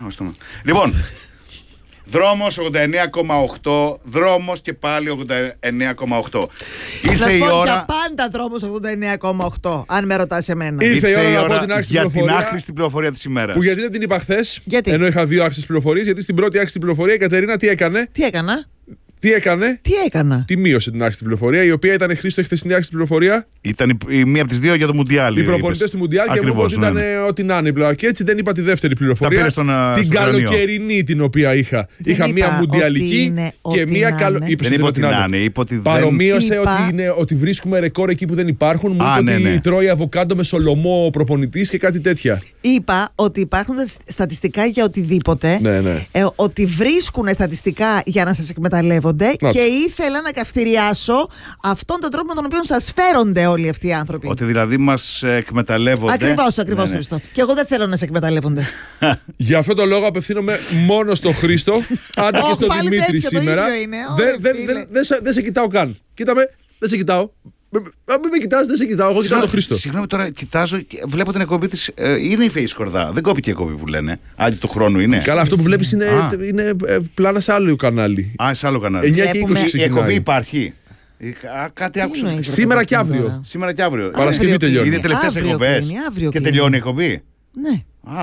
Λοιπόν, δρόμος 89,8, δρόμος και πάλι 89,8. Ήρθε η ώρα. Για πάντα δρόμος 89,8, αν με ρωτάς εμένα. Ήρθε η ώρα να πω την άχρηστη πληροφορία της ημέρας. Που γιατί δεν την είπα χθες, γιατί? Ενώ είχα δύο άχρηστες πληροφορίες. Γιατί στην πρώτη άχρηστη πληροφορία η Κατερίνα τι έκανε? Τι έκανα? Τι έκανα? Τι μείωσε την άχρηστη πληροφορία, η οποία ήταν Χρήστο η χθεσινή άχρηστη πληροφορία. Ήταν η μία από τις δύο για το Μουντιάλ. Οι προπονητές του Μουντιάλ και μου ότι ήταν ό,τι να είναι πλέον. Και έτσι δεν είπα τη δεύτερη πληροφορία. Την καλοκαιρινή την οποία είχα. Είχα μία Μουντιαλική και μία καλοκαιρινή. Δεν είπα ότι να είναι. Παρομοίωσε ότι βρίσκουμε ρεκόρ εκεί που δεν υπάρχουν. Μου είπε ότι τρώει αβοκάντο με σολομό ο προπονητής και κάτι τέτοια. Είπα ότι υπάρχουν στατιστικά για οτιδήποτε. Ότι βρίσκουν στατιστικά για να σας εκμεταλλεύονται. Και ήθελα να καυτηριάσω αυτόν τον τρόπο με τον οποίο σας φέρονται όλοι αυτοί οι άνθρωποι. Ότι δηλαδή μας εκμεταλλεύονται. Ακριβώς, Χριστό. Και εγώ δεν θέλω να σε εκμεταλλεύονται. Γι' αυτό το λόγο απευθύνομαι μόνο στον Χρήστο, άντε και στον Δημήτρη σήμερα. Δεν σε κοιτάω καν. Κοίταμε, δεν σε κοιτάω. Μην με κοιτάς, δεν σε κοιτάω. Εγώ κοιτάω τον Χρήστο. Συγγνώμη, τώρα κοιτάζω και βλέπω την εκπομπή της. Είναι η Face Κορδά. Δεν κόπηκε η εκπομπή που λένε. Άντε του χρόνου είναι. Καλά, αυτό που βλέπεις είναι πλάνα σε άλλο κανάλι. Σε άλλο κανάλι. 9 και 20 η εκπομπή υπάρχει. Κάτι άκουσα. Σήμερα και αύριο. Παρασκευή τελειώνει. Είναι τελευταίες εκπομπές. Και τελειώνει η εκπομπή. Ναι.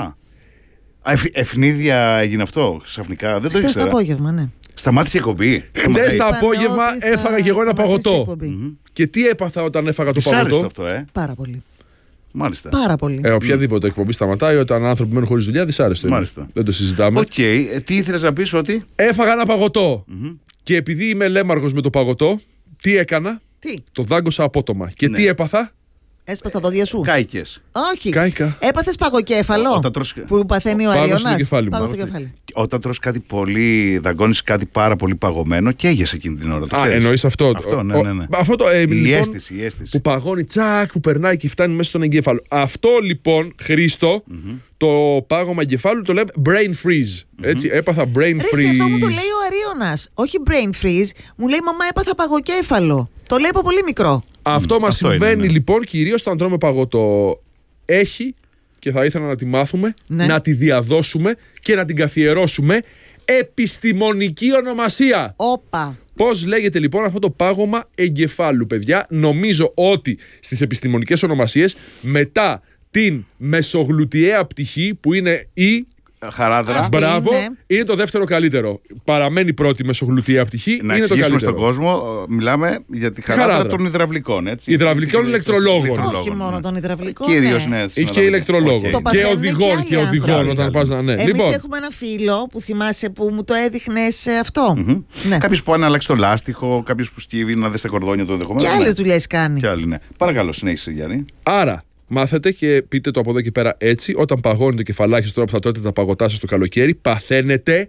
Ευνίδια έγινε αυτό ξαφνικά. Δεν το ήξερα. Χθες το απόγευμα, ναι. Σταμάτησε η εκπομπή. Χθες το απόγευμα έφαγα και εγώ ένα παγωτό. Και τι έπαθα όταν έφαγα το παγωτό? Αυτό, Πάρα πολύ. Μάλιστα. Πάρα πολύ. Οποιαδήποτε εκπομπή σταματάει όταν άνθρωποι μένουν χωρίς δουλειά, δυσάρεστο. Μάλιστα. Δεν το συζητάμε. Οκ. Τι ήθελες να πεις? Ότι έφαγα ένα παγωτό. Και επειδή είμαι λέμαργος με το παγωτό, τι έκανα? Το δάγκωσα απότομα. Και τι έπαθα? Έσπασα τα δόντια σου. Κάηκες. Όχι. Κάηκα. Έπαθες παγοκέφαλο που παθαίνει ο Αριώνας. Πάγω στο κεφάλι. Όταν τρως κάτι πολύ, δαγκώνεις κάτι πάρα πολύ παγωμένο και έγεσαι εκείνη την ώρα. Εννοείς αυτό. Ναι. Αυτό το η αίσθηση. Που παγώνει τσακ, που περνάει και φτάνει μέσα στον εγκέφαλο. Αυτό λοιπόν, Χρήστο, το πάγωμα εγκεφάλου το λέμε brain freeze. Έτσι, έπαθα brain freeze. Αυτό μου το λέει ο Αριώνας. Όχι brain freeze, μου λέει μαμά έπαθα παγοκέφαλο. Το λέει από πολύ μικρό. Αυτό μας συμβαίνει λοιπόν κυρίως όταν τρώμε παγωτό. Έχει, και θα ήθελα να τη μάθουμε, να τη διαδώσουμε και να την καθιερώσουμε, επιστημονική ονομασία. Όπα. Πώς λέγεται λοιπόν αυτό το πάγωμα εγκεφάλου, παιδιά? Νομίζω ότι στις επιστημονικές ονομασίες, μετά την μεσογλουτιαία πτυχή που είναι η χαράδρα. Μπράβο, είναι το δεύτερο καλύτερο. Παραμένει πρώτη μεσογλουτιαία πτυχή. Να είναι το καλύτερο. Στον κόσμο, μιλάμε για τη χαράδρα των υδραυλικών. Έτσι. Υδραυλικών ηλεκτρολόγων. Όχι μόνο των υδραυλικών. Κυρίως, ναι. Και ηλεκτρολόγων. Και οδηγών όταν πας να. Εμείς έχουμε ένα φίλο που θυμάσαι που μου το έδειχνες αυτό. Κάποιος που αν αλλάξει το λάστιχο, κάποιος που σκύβει να δει τα κορδόνια του ενδεχομένως. Και άλλες δουλειές κάνει. Παρακαλώ, συνέχισε, Γιάννη. Άρα, μάθετε και πείτε το από εδώ και πέρα έτσι. Όταν παγώνει το κεφαλάκι σας τώρα που θα τρώτε τα παγωτά σας το καλοκαίρι, παθαίνετε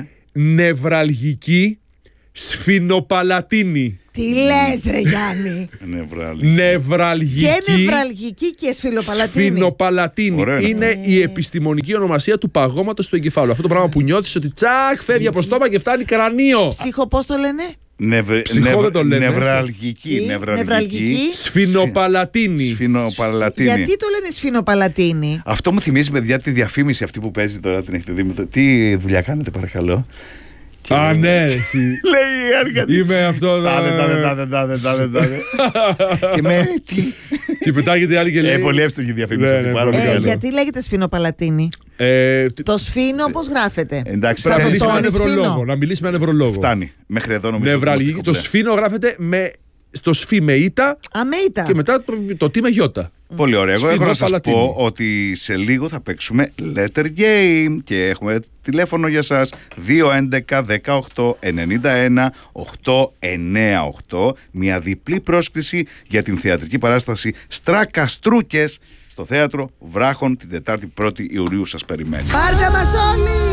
νευραλγική σφινοπαλατίνη. Τι λες ρε Γιάννη? Νευραλγική και σφινοπαλατίνη. Σφινοπαλατίνη είναι η επιστημονική ονομασία του παγώματος του εγκεφάλου. Αυτό το πράγμα που νιώθεις ότι τσακ φεύγει από στόμα και φτάνει κρανίο. Ψυχο, πώς το λένε? Νευραλγική. Σφινοπαλατίνη. Γιατί το λένε σφινοπαλατίνη? Αυτό μου θυμίζει, παιδιά, τη διαφήμιση αυτή που παίζει τώρα. Την έχετε δει? Τι δουλειά κάνετε, παρακαλώ? Ναι, εσύ. Λέει, είμαι αυτό. Τάδε. Και με τι. Και πετάγεται η άλλη και λέει. Πολύ εύστοχη διαφήμιση. Γιατί λέγεται σφινοπαλατίνη? Το σφίνο πώς γράφεται? Εντάξει, πρέπει να μιλήσει με ένα νευρολόγο. Φτάνει. Μέχρι εδώ νομίζω. Το σφίνο γράφεται με. Στο σφί με ήτα και μετά το τι με γιώτα. Πολύ ωραία. Εγώ έχω να σας πω ότι σε λίγο θα παίξουμε Letter Game και έχουμε τηλέφωνο για σας 211 18 91 898, μια διπλή πρόσκληση για την θεατρική παράσταση Στρακαστρούκες στο Θέατρο Βράχων την Τετάρτη 1η Ιουλίου. Σας περιμένει. Πάρτε μας όλοι!